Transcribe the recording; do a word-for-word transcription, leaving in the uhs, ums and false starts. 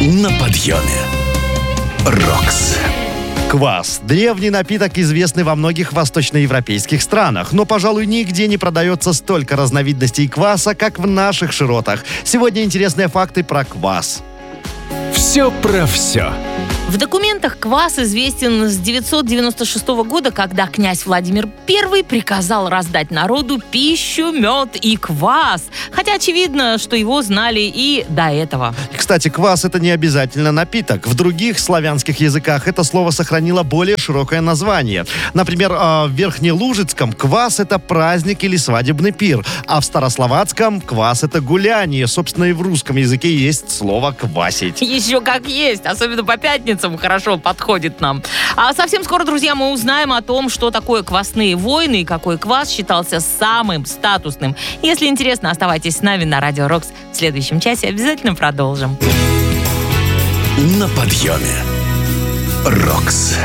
На подъеме. Рокс. Квас – древний напиток, известный во многих восточноевропейских странах. Но, пожалуй, нигде не продается столько разновидностей кваса, как в наших широтах. Сегодня интересные факты про квас. Все про все. В документах квас известен с девятьсот девяносто шестого года, когда князь Владимир Первый приказал раздать народу пищу, мед и квас. Хотя очевидно, что его знали и до этого. Кстати, квас – это не обязательно напиток. В других славянских языках это слово сохранило более широкое название. Например, в Верхнелужицком квас – это праздник или свадебный пир, а в старословацком квас – это гуляние. Собственно, и в русском языке есть слово «квасить». Еще как есть, особенно по пятницам хорошо подходит нам. А совсем скоро, друзья, мы узнаем о том, что такое квасные войны и какой квас считался самым статусным. Если интересно, оставайтесь с нами на Радио Рокс. В следующем часе обязательно продолжим. На подъеме. Рокс.